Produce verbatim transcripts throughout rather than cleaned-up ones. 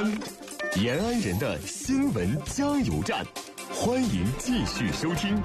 安，延安人的新闻加油站，欢迎继续收听。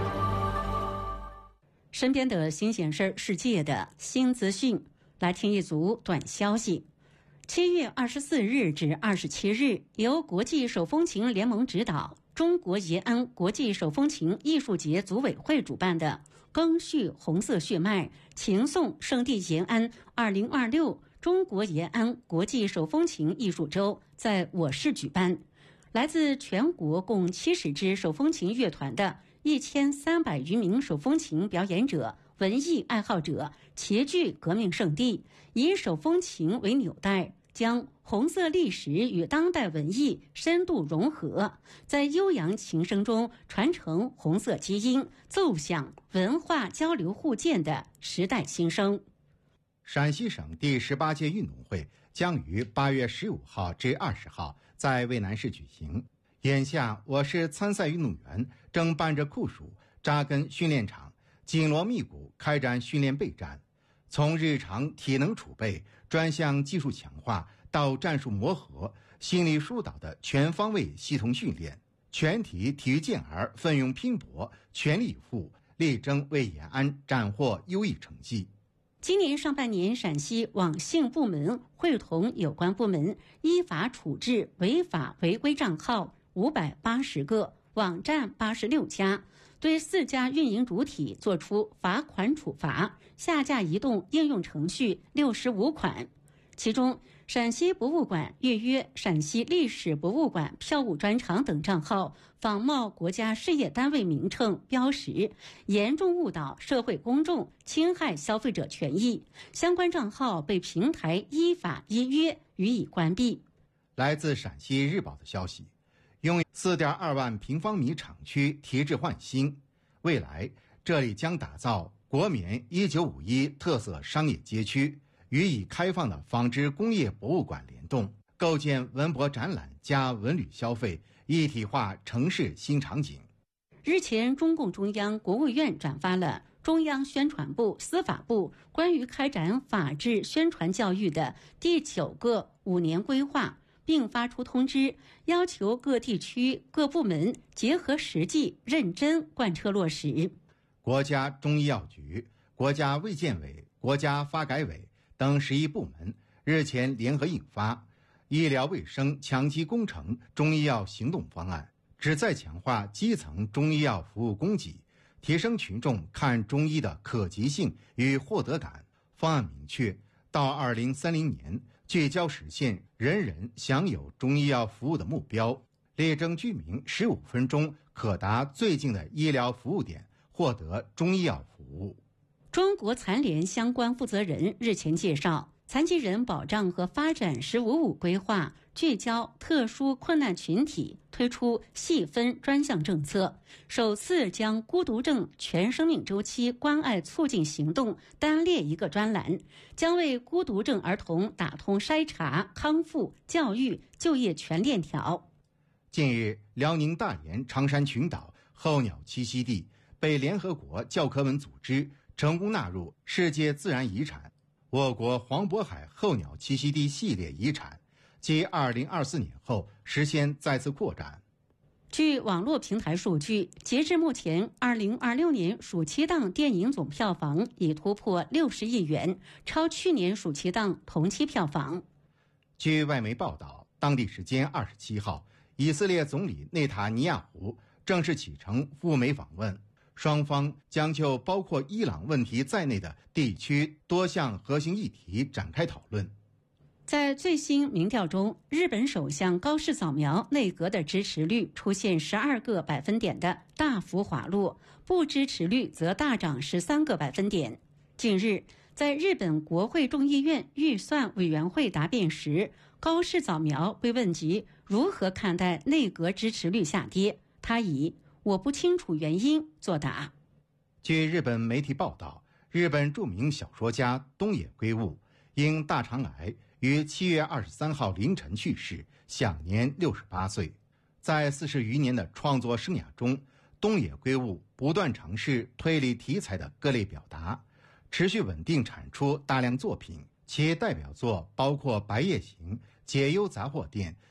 身边的新鲜事儿，世界的新资讯，来听一组短消息。七月二十四日至二十七日，由国际手风琴联盟指导，中国延安国际手风琴艺术节组委会主办的赓续红色血脉琴颂圣地延安二零二六中国延安国际手风琴艺术周在我市举办。来自全国共七十支手风琴乐团的一千三百余名手风琴表演者、文艺爱好者齐聚革命圣地，以手风琴为纽带，将红色历史与当代文艺深度融合，在悠扬琴声中传承红色基因，奏响文化交流互鉴的时代新生。 陕西省第十八届运动会将于八月十五号至二十号在渭南市举行。眼下，我市参赛运动员正伴着酷暑扎根训练场，紧锣密鼓开展训练备战。从日常体能储备、专项技术强化到战术磨合、心理疏导的全方位系统训练，全体体育健儿奋勇拼搏，全力以赴，力争为延安斩获优异成绩。 今年上半年，陕西网信部门会同有关部门依法处置违法违规账号五百八十个，网站八十六家，对四家运营主体作出罚款处罚，下架移动应用程序六十五款。其中，陕西博物馆预约陕西历史博物馆票务专场等账号仿冒国家事业单位名称标识，严重误导社会公众，侵害消费者权益，相关账号被平台依法依约予以关闭。 来自陕西日报的消息，拥有 四点二万平方米厂区提质换新，未来这里将打造国棉一九五一特色商业街区，与已开放的纺织工业博物馆联动，构建文博展览加文旅消费一体化城市新场景。 日前，中共中央、国务院转发了中央宣传部、司法部关于开展法治宣传教育的第九个五年规划，并发出通知，要求各地区各部门结合实际，认真贯彻落实。 国家中医药局、国家卫健委、国家发改委等十一部门日前联合印发《医疗卫生强基工程中医药行动方案》，旨在强化基层中医药服务供给，提升群众看中医的可及性与获得感。方案明确，到二零三零年聚焦实现人人享有中医药服务的目标，力争居民十五分钟可达最近的医疗服务点获得中医药服务。 中国残联相关负责人日前介绍，残疾人保障和发展“十五五”规划聚焦特殊困难群体，推出细分专项政策，首次将孤独症全生命周期关爱促进行动单列一个专栏，将为孤独症儿童打通筛查、康复、教育、就业全链条。 近日，辽宁大连长山群岛候鸟栖息地被联合国教科文组织成功纳入世界自然遗产，我国黄渤海候鸟栖息地系列遗产，继二零二四年后实现再次扩展。 据网络平台数据，截至目前，二零二六年暑期档电影总票房已突破六十亿元，超去年暑期档同期票房。 据外媒报道，当地时间二十七号，以色列总理内塔尼亚胡正式启程赴美访问。双方将就包括伊朗问题在内的地区多项核心议题展开讨论。 在最新民调中，日本首相高市早苗内阁的支持率出现十二个百分点的大幅滑落，不支持率则大涨十三个百分点。近日，在日本国会众议院预算委员会答辩时，高市早苗被问及如何看待内阁支持率下跌，他以我不清楚原因作答。 据日本媒体报道，日本著名小说家东野圭吾因大肠癌于七月二十三号凌晨去世，享年六十八岁。在四十余年的创作生涯中，东野圭吾不断尝试推理题材的各类表达，持续稳定产出大量作品。其代表作包括《白夜行》《解忧杂货店》《